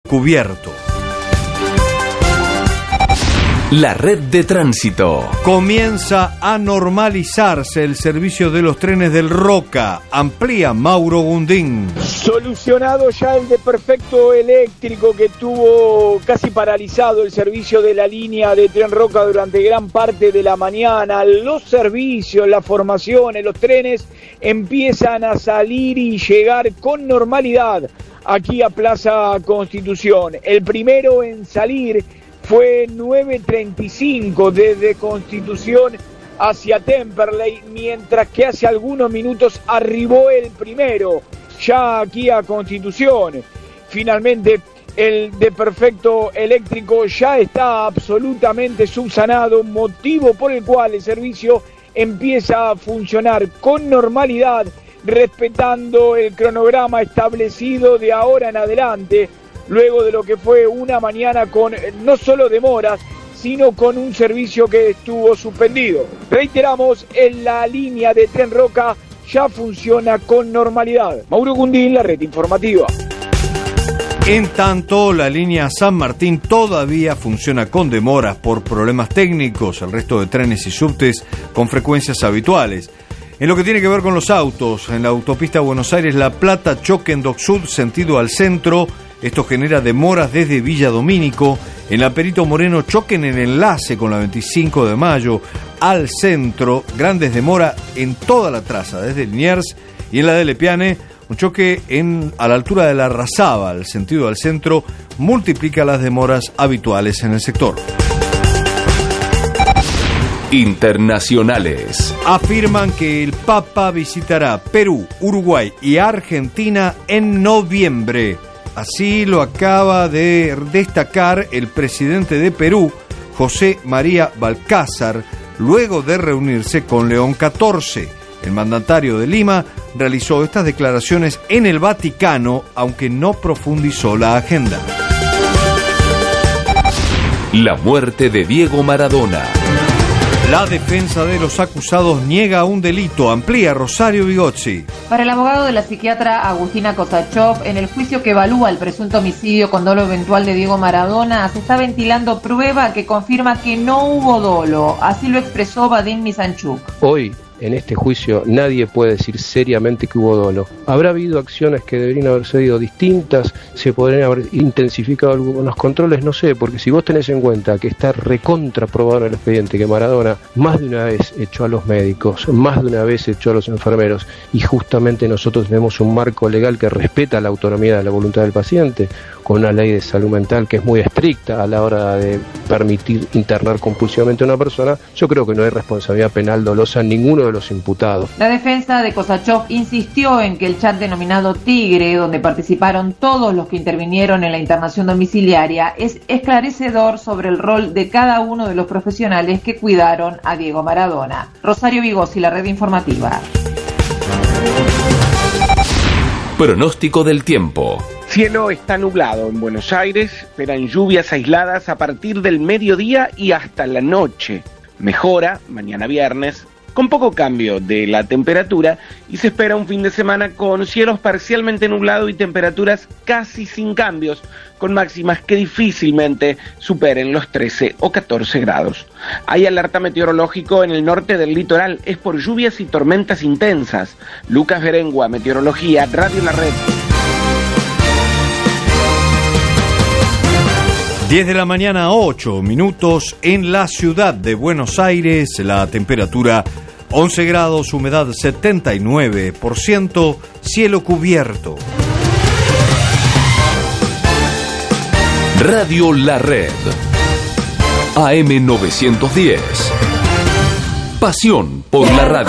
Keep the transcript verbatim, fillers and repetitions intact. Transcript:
cubierto. La red de tránsito. Comienza a normalizarse el servicio de los trenes del Roca. Amplía Mauro Gundín. Solucionado ya el desperfecto eléctrico que tuvo casi paralizado el servicio de la línea de Tren Roca durante gran parte de la mañana. Los servicios, las formaciones, los trenes empiezan a salir y llegar con normalidad aquí a Plaza Constitución. El primero en salir fue nueve treinta y cinco desde Constitución hacia Temperley, mientras que hace algunos minutos arribó el primero, ya aquí a Constitución. Finalmente, el desperfecto eléctrico ya está absolutamente subsanado, motivo por el cual el servicio empieza a funcionar con normalidad, respetando el cronograma establecido de ahora en adelante, luego de lo que fue una mañana con no solo demoras, sino con un servicio que estuvo suspendido. Reiteramos, en la línea de Tren Roca ya funciona con normalidad. Mauro Gundín, la red informativa. En tanto, la línea San Martín todavía funciona con demoras por problemas técnicos, el resto de trenes y subtes con frecuencias habituales. En lo que tiene que ver con los autos, en la autopista Buenos Aires-La Plata, choque en Dock Sud, sentido al centro. Esto genera demoras desde Villa Domínico. En la Perito Moreno, choque en el enlace con la veinticinco de mayo al centro. Grandes demoras en toda la traza, desde Liniers. Y en la de Lepiane, un choque en, a la altura de la Razaba, sentido al centro, multiplica las demoras habituales en el sector. Internacionales. Afirman que el Papa visitará Perú, Uruguay y Argentina en noviembre. Así lo acaba de destacar el presidente de Perú, José María Balcázar, luego de reunirse con León catorce. El mandatario de Lima realizó estas declaraciones en el Vaticano, aunque no profundizó la agenda. La muerte de Diego Maradona. La defensa de los acusados niega un delito. Amplía Rosario Vigozzi. Para el abogado de la psiquiatra Agustina Kosachov, en el juicio que evalúa el presunto homicidio con dolo eventual de Diego Maradona, se está ventilando prueba que confirma que no hubo dolo. Así lo expresó Vadim Misanchuk. Hoy, en este juicio, nadie puede decir seriamente que hubo dolo. Habrá habido acciones que deberían haber sido distintas, se podrían haber intensificado algunos controles, no sé, porque si vos tenés en cuenta que está recontra probado en el expediente que Maradona más de una vez echó a los médicos, más de una vez echó a los enfermeros, y justamente nosotros tenemos un marco legal que respeta la autonomía de la voluntad del paciente, con una ley de salud mental que es muy estricta a la hora de permitir internar compulsivamente a una persona, yo creo que no hay responsabilidad penal dolosa en ninguno de los imputados. La defensa de Kosachov insistió en que el chat denominado Tigre, donde participaron todos los que intervinieron en la internación domiciliaria, es esclarecedor sobre el rol de cada uno de los profesionales que cuidaron a Diego Maradona. Rosario Vigozzi, la red informativa. Pronóstico del tiempo. Cielo está nublado en Buenos Aires, esperan lluvias aisladas a partir del mediodía y hasta la noche. Mejora mañana viernes, con poco cambio de la temperatura, y se espera un fin de semana con cielos parcialmente nublados y temperaturas casi sin cambios, con máximas que difícilmente superen los trece o catorce grados. Hay alerta meteorológico en el norte del litoral, es por lluvias y tormentas intensas. Lucas Berengua, Meteorología, Radio La Red. diez de la mañana, ocho minutos en la ciudad de Buenos Aires. La temperatura once grados, humedad setenta y nueve por ciento, cielo cubierto. Radio La Red. A M novecientos diez. Pasión por la radio.